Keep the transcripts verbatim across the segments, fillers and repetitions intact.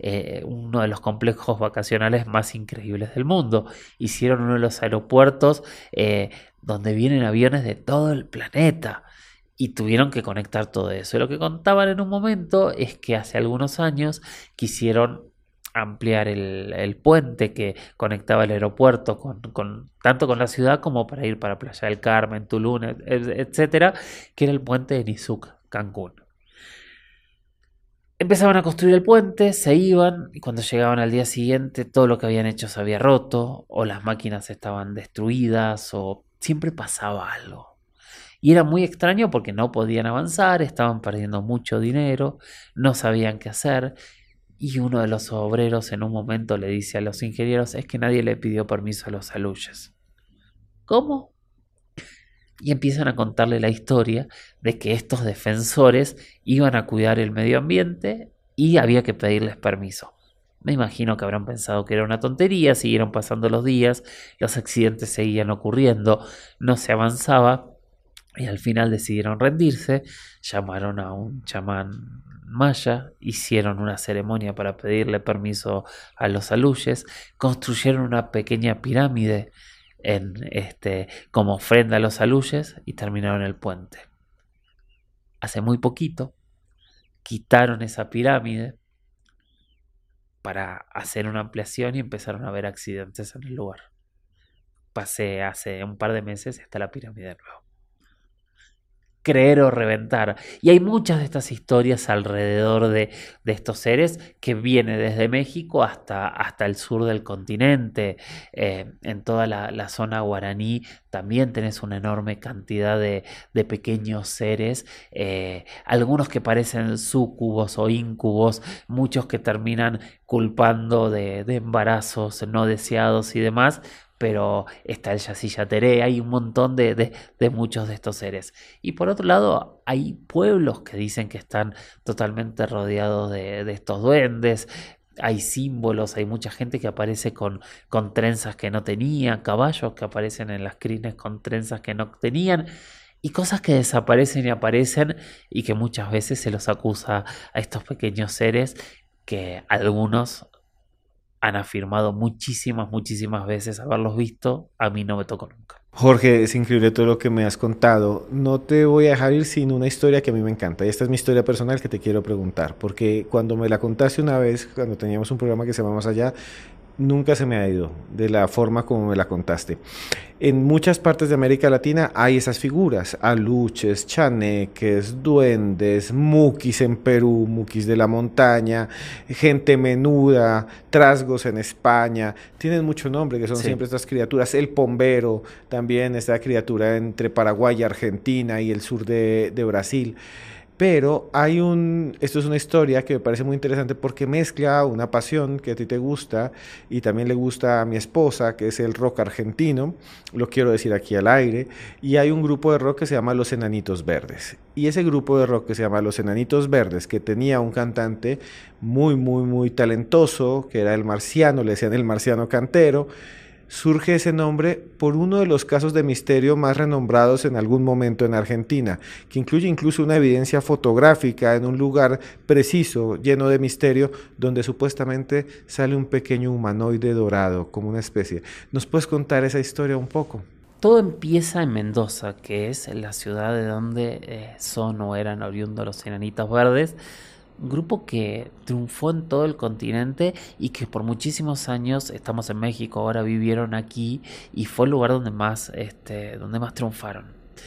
eh, uno de los complejos vacacionales más increíbles del mundo. Hicieron uno de los aeropuertos eh, donde vienen aviones de todo el planeta. Y tuvieron que conectar todo eso. Y lo que contaban en un momento es que hace algunos años quisieron ampliar el, el puente que conectaba el aeropuerto con, con, tanto con la ciudad como para ir para Playa del Carmen, Tulum, et- etcétera, que era el puente de Nizuc, Cancún. Empezaban a construir el puente, se iban y cuando llegaban al día siguiente todo lo que habían hecho se había roto o las máquinas estaban destruidas o siempre pasaba algo. Y era muy extraño porque no podían avanzar, estaban perdiendo mucho dinero, no sabían qué hacer. Y uno de los obreros en un momento le dice a los ingenieros, es que nadie le pidió permiso a los aluyes. ¿Cómo? Y empiezan a contarle la historia de que estos defensores iban a cuidar el medio ambiente y había que pedirles permiso. Me imagino que habrán pensado que era una tontería, siguieron pasando los días, los accidentes seguían ocurriendo, no se avanzaba y al final decidieron rendirse, llamaron a un chamán maya, hicieron una ceremonia para pedirle permiso a los aluyes, construyeron una pequeña pirámide en este como ofrenda a los aluyes y terminaron el puente. Hace muy poquito quitaron esa pirámide para hacer una ampliación y empezaron a haber accidentes en el lugar. Pasé hace un par de meses y está la pirámide de nuevo. Creer o reventar. Y hay muchas de estas historias alrededor de, de estos seres que vienen desde México hasta, hasta el sur del continente. Eh, en toda la, la zona guaraní también tenés una enorme cantidad de, de pequeños seres, eh, algunos que parecen súcubos o íncubos, muchos que terminan culpando de, de embarazos no deseados y demás. Pero está el Yacyyateré, hay un montón de, de, de muchos de estos seres. Y por otro lado, hay pueblos que dicen que están totalmente rodeados de, de estos duendes. Hay símbolos, hay mucha gente que aparece con, con trenzas que no tenía, caballos que aparecen en las crines con trenzas que no tenían. Y cosas que desaparecen y aparecen y que muchas veces se los acusa a estos pequeños seres que algunos han afirmado muchísimas, muchísimas veces haberlos visto. A mí no me tocó nunca. Jorge, es increíble todo lo que me has contado. No te voy a dejar ir sin una historia que a mí me encanta. Y esta es mi historia personal que te quiero preguntar. Porque cuando me la contaste una vez, cuando teníamos un programa que se llama Más Allá, nunca se me ha ido de la forma como me la contaste. En muchas partes de América Latina hay esas figuras, aluches, chaneques, duendes, muquis en Perú, muquis de la montaña, gente menuda, trasgos en España, tienen mucho nombre, que son Sí. siempre estas criaturas, el pombero, también esta criatura entre Paraguay y Argentina y el sur de, de Brasil. Pero hay un, esto es una historia que me parece muy interesante porque mezcla una pasión que a ti te gusta y también le gusta a mi esposa, que es el rock argentino, lo quiero decir aquí al aire, y hay un grupo de rock que se llama Los Enanitos Verdes. Y ese grupo de rock que se llama Los Enanitos Verdes, que tenía un cantante muy, muy, muy talentoso, que era el Marciano, le decían el Marciano Cantero. Surge ese nombre por uno de los casos de misterio más renombrados en algún momento en Argentina, que incluye incluso una evidencia fotográfica en un lugar preciso, lleno de misterio, donde supuestamente sale un pequeño humanoide dorado, como una especie. ¿Nos puedes contar esa historia un poco? Todo empieza en Mendoza, que es la ciudad de donde eh, son o eran oriundos los Enanitos Verdes, un grupo que triunfó en todo el continente y que por muchísimos años, estamos en México, ahora vivieron aquí y fue el lugar donde más, este, donde más triunfaron.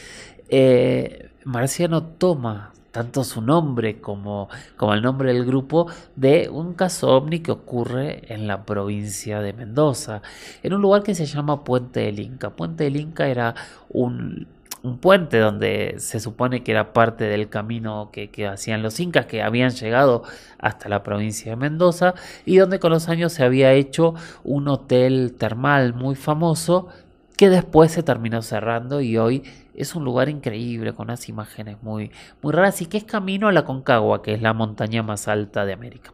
Eh, Marciano toma tanto su nombre como, como el nombre del grupo de un caso ovni que ocurre en la provincia de Mendoza, en un lugar que se llama Puente del Inca. Puente del Inca era un, un puente donde se supone que era parte del camino que, que hacían los incas, que habían llegado hasta la provincia de Mendoza, y donde con los años se había hecho un hotel termal muy famoso que después se terminó cerrando y hoy es un lugar increíble con unas imágenes muy, muy raras y que es camino a la Concagua, que es la montaña más alta de América.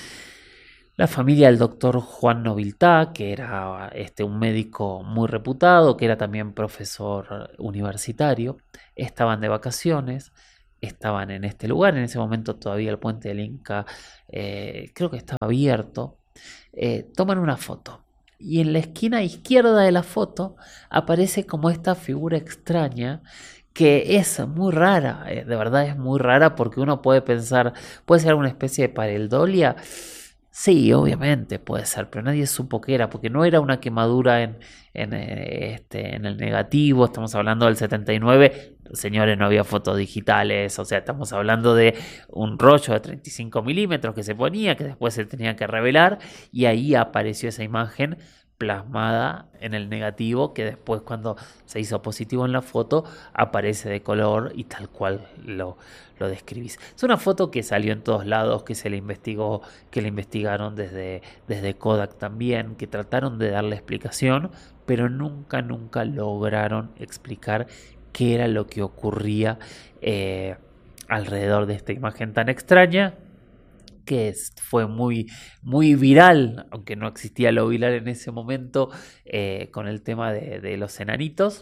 La familia del doctor Juan Noviltá, que era este, un médico muy reputado, que era también profesor universitario, estaban de vacaciones, estaban en este lugar. En ese momento todavía el puente del Inca eh, creo que estaba abierto. Eh, toman una foto y en la esquina izquierda de la foto aparece como esta figura extraña que es muy rara, eh, de verdad es muy rara, porque uno puede pensar, ¿puede ser una especie de pareidolia? Sí, obviamente puede ser, pero nadie supo qué era, porque no era una quemadura en, en, eh, este, en el negativo. Estamos hablando del setenta y nueve, señores, no había fotos digitales, o sea, estamos hablando de un rollo de treinta y cinco milímetros que se ponía, que después se tenía que revelar, y ahí apareció esa imagen plasmada en el negativo, que después, cuando se hizo positivo en la foto, aparece de color y tal cual lo, lo describís. Es una foto que salió en todos lados, que se le investigó, que le investigaron desde, desde Kodak también, que trataron de darle explicación, pero nunca, nunca lograron explicar qué era lo que ocurría eh, alrededor de esta imagen tan extraña, que fue muy, muy viral, aunque no existía lo viral en ese momento, eh, con el tema de, de los enanitos,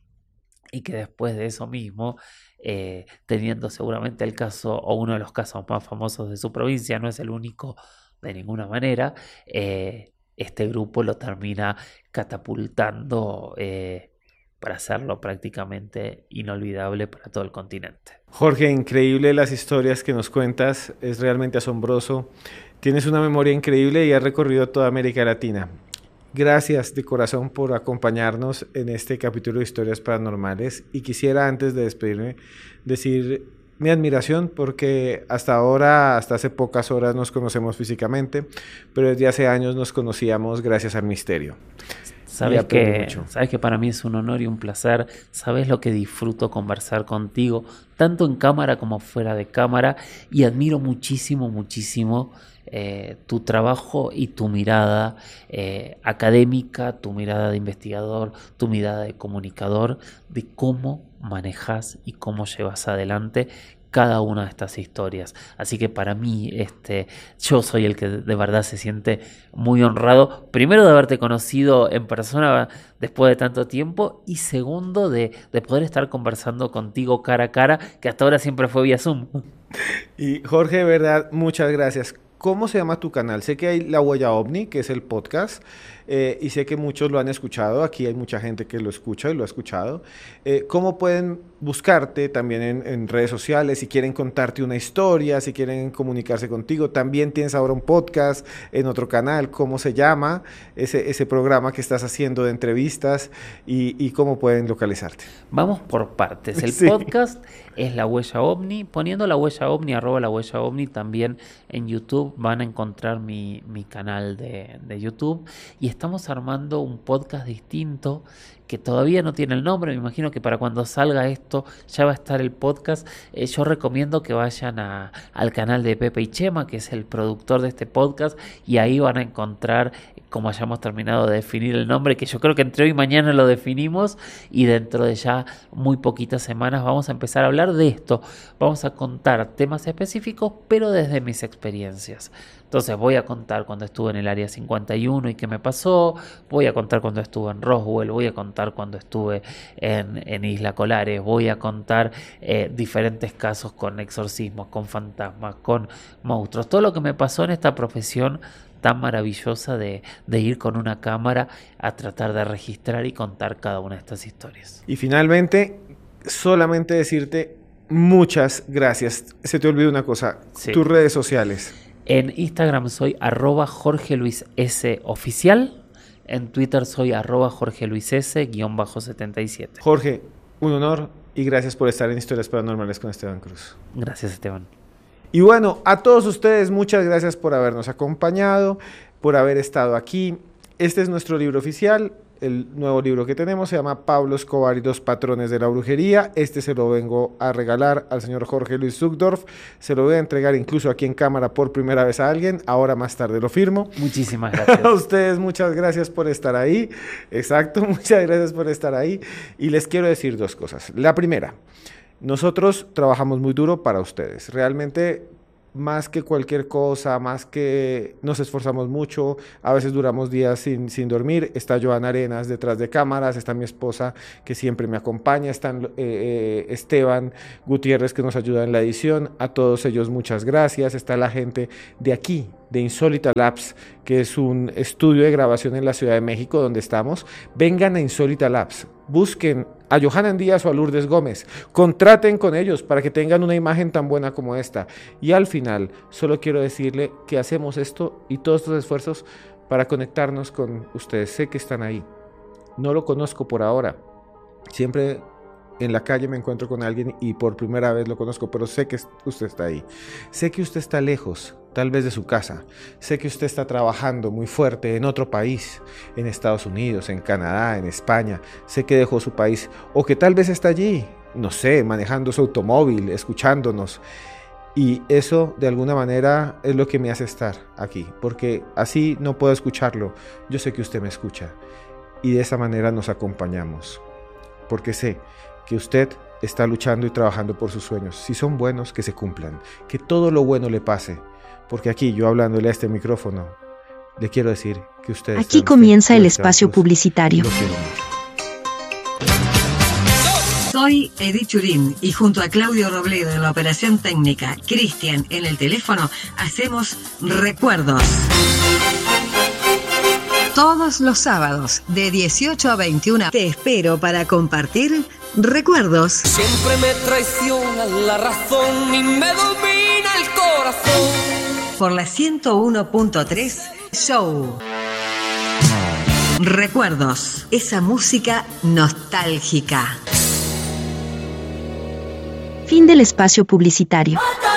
y que después de eso mismo, eh, teniendo seguramente el caso, o uno de los casos más famosos de su provincia, no es el único de ninguna manera, eh, este grupo lo termina catapultando eh, para hacerlo prácticamente inolvidable para todo el continente. Jorge, increíble las historias que nos cuentas, es realmente asombroso. Tienes una memoria increíble y has recorrido toda América Latina. Gracias de corazón por acompañarnos en este capítulo de Historias Paranormales, y quisiera, antes de despedirme, decir mi admiración, porque hasta ahora, hasta hace pocas horas nos conocemos físicamente, pero desde hace años nos conocíamos gracias al misterio. Sabes que, sabes que para mí es un honor y un placer. Sabes lo que disfruto conversar contigo, tanto en cámara como fuera de cámara, y admiro muchísimo, muchísimo eh, tu trabajo y tu mirada eh, académica, tu mirada de investigador, tu mirada de comunicador, de cómo manejas y cómo llevas adelante cada una de estas historias. Así que para mí, este, yo soy el que de verdad se siente muy honrado, primero de haberte conocido en persona después de tanto tiempo, y segundo de, de poder estar conversando contigo cara a cara, que hasta ahora siempre fue vía Zoom. Y Jorge, de verdad, muchas gracias. ¿Cómo se llama tu canal? Sé que hay La Huella OVNI, que es el podcast, eh, y sé que muchos lo han escuchado. Aquí hay mucha gente que lo escucha y lo ha escuchado. Eh, ¿Cómo pueden buscarte también en, en redes sociales? Si quieren contarte una historia, si quieren comunicarse contigo. También tienes ahora un podcast en otro canal. ¿Cómo se llama ese, ese programa que estás haciendo de entrevistas? Y, y ¿cómo pueden localizarte? Vamos por partes. El Sí. podcast es La Huella OVNI. Poniendo La Huella OVNI, arroba La Huella OVNI, también en YouTube van a encontrar mi, mi canal de, de YouTube. Y estamos armando un podcast distinto que todavía no tiene el nombre. Me imagino que para cuando salga esto ya va a estar el podcast. Eh, yo recomiendo que vayan a, al canal de Pepe y Chema, que es el productor de este podcast, y ahí van a encontrar, como hayamos terminado de definir el nombre, que yo creo que entre hoy y mañana lo definimos, y dentro de ya muy poquitas semanas vamos a empezar a hablar de esto. Vamos a contar temas específicos, pero desde mis experiencias. Entonces voy a contar cuando estuve en el área cincuenta y uno y qué me pasó, voy a contar cuando estuve en Roswell, voy a contar cuando estuve en, en Isla Colares, voy a contar eh, diferentes casos con exorcismos, con fantasmas, con monstruos, todo lo que me pasó en esta profesión tan maravillosa de, de ir con una cámara a tratar de registrar y contar cada una de estas historias. Y finalmente, solamente decirte muchas gracias. Se te olvidó una cosa, Sí. Tus redes sociales. En Instagram soy arroba Jorge Luis S oficial. En Twitter soy arroba Jorge Luis S guión bajo setenta y siete. Jorge, un honor y gracias por estar en Historias Paranormales con Esteban Cruz. Gracias, Esteban. Y bueno, a todos ustedes, muchas gracias por habernos acompañado, por haber estado aquí. Este es nuestro libro oficial. El nuevo libro que tenemos se llama Pablo Escobar y los patrones de la brujería. Este se lo vengo a regalar al señor Jorge Luis Zuckdorf. Se lo voy a entregar incluso aquí en cámara por primera vez a alguien. Ahora más tarde lo firmo. Muchísimas gracias. A ustedes muchas gracias por estar ahí. Exacto, muchas gracias por estar ahí. Y les quiero decir dos cosas. La primera, nosotros trabajamos muy duro para ustedes. Realmente más que cualquier cosa, más que nos esforzamos mucho, a veces duramos días sin, sin dormir. Está Joana Arenas detrás de cámaras, está mi esposa que siempre me acompaña, están eh, eh, Esteban Gutiérrez que nos ayuda en la edición, a todos ellos muchas gracias. Está la gente de aquí, de Insólita Labs, que es un estudio de grabación en la Ciudad de México donde estamos. Vengan a Insólita Labs, busquen a Johanan Díaz o a Lourdes Gómez, contraten con ellos para que tengan una imagen tan buena como esta. Y al final, solo quiero decirle que hacemos esto y todos estos esfuerzos para conectarnos con ustedes. Sé que están ahí. No lo conozco por ahora. Siempre en la calle me encuentro con alguien y por primera vez lo conozco, pero sé que usted está ahí. Sé que usted está lejos, tal vez de su casa. Sé que usted está trabajando muy fuerte en otro país, en Estados Unidos, en Canadá, en España. Sé que dejó su país o que tal vez está allí, no sé, manejando su automóvil, escuchándonos. Y eso de alguna manera es lo que me hace estar aquí, porque así no puedo escucharlo. Yo sé que usted me escucha y de esa manera nos acompañamos, porque sé que usted está luchando y trabajando por sus sueños. Si son buenos, que se cumplan, que todo lo bueno le pase, porque aquí yo hablándole a este micrófono, le quiero decir que ustedes... Aquí comienza el espacio publicitario. Lo quiero mucho. Soy Edith Churín y junto a Claudio Robledo en la operación técnica, Cristian en el teléfono, hacemos Recuerdos. Todos los sábados de dieciocho a veintiuna te espero para compartir Recuerdos. Siempre me traiciona la razón y me domina el corazón. Por la ciento uno punto tres Show. Recuerdos, esa música nostálgica. Fin del espacio publicitario.